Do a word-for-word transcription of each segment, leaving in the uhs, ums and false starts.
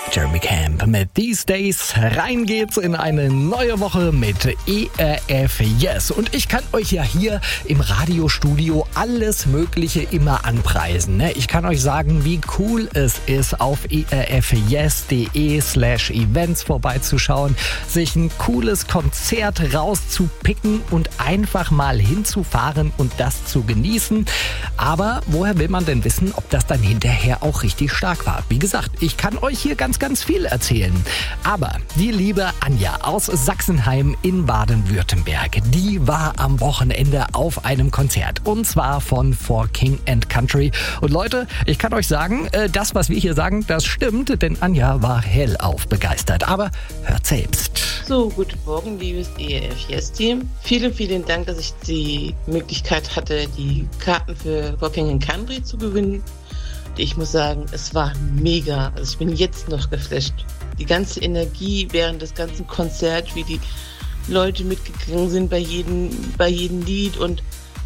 Jeremy Camp mit These Days. Rein geht's in eine neue Woche mit E R F Yes. Und ich kann euch ja hier im Radiostudio alles Mögliche immer anpreisen. Ich kann euch sagen, wie cool es ist, auf erfyes.de slash events vorbeizuschauen, sich ein cooles Konzert rauszupicken und einfach mal hinzufahren und das zu genießen. Aber woher will man denn wissen, ob das dann hinterher auch richtig stark war? Wie gesagt, ich kann euch hier ganz, ganz viel erzählen. Aber die liebe Anja aus Sachsenheim in Baden-Württemberg, die war am Wochenende auf einem Konzert. Und zwar von For King and Country. Und Leute, ich kann euch sagen, das, was wir hier sagen, das stimmt, denn Anja war hellauf begeistert. Aber hört selbst. So, guten Morgen, liebes E R F Yes-Team. Vielen, vielen Dank, dass ich die Möglichkeit hatte, die Karten für For King and Country zu gewinnen. Ich muss sagen, es war mega. Also ich bin jetzt noch geflasht. Die ganze Energie während des ganzen Konzerts, wie die Leute mitgegangen sind bei jedem, bei jedem Lied. Und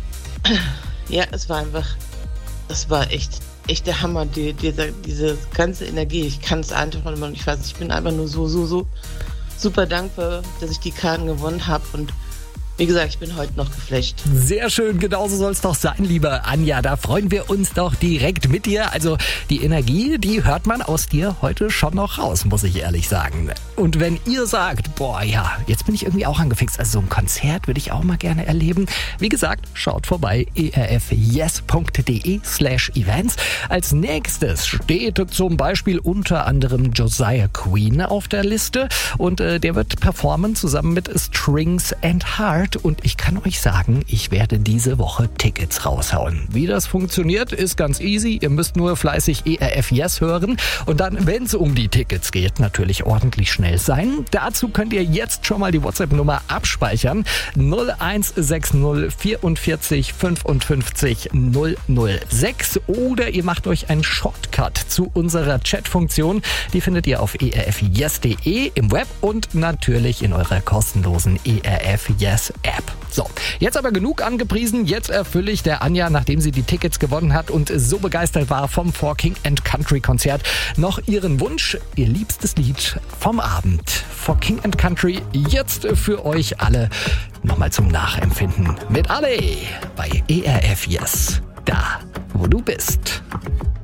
ja, es war einfach, es war echt, echt der Hammer, die, diese, diese ganze Energie. Ich kann es einfach mal nicht fassen. Ich bin einfach nur so, so, so super dankbar, dass ich die Karten gewonnen habe. Und wie gesagt, ich bin heute noch geflasht. Sehr schön, genauso soll es doch sein, liebe Anja. Da freuen wir uns doch direkt mit dir. Also die Energie, die hört man aus dir heute schon noch raus, muss ich ehrlich sagen. Und wenn ihr sagt, boah ja, jetzt bin ich irgendwie auch angefixt, also so ein Konzert würde ich auch mal gerne erleben. Wie gesagt, schaut vorbei, erfyes.de slash events. Als nächstes steht zum Beispiel unter anderem Josiah Queen auf der Liste. Und äh, der wird performen zusammen mit Strings and Heart. Und ich kann euch sagen, ich werde diese Woche Tickets raushauen. Wie das funktioniert, ist ganz easy. Ihr müsst nur fleißig E R F Yes hören und dann, wenn es um die Tickets geht, natürlich ordentlich schnell sein. Dazu könnt ihr jetzt schon mal die WhatsApp-Nummer abspeichern. null eins sechs null vierundvierzig fünfundfünfzig null null sechs oder ihr macht euch einen Shortcut zu unserer Chat-Funktion. Die findet ihr auf erfyes punkt de im Web und natürlich in eurer kostenlosen E R F Yes App. So, jetzt aber genug angepriesen. Jetzt erfülle ich der Anja, nachdem sie die Tickets gewonnen hat und so begeistert war vom For King and Country Konzert, noch ihren Wunsch, ihr liebstes Lied vom Abend. For King and Country jetzt für euch alle nochmal zum Nachempfinden mit alle bei E R F Yes, da wo du bist.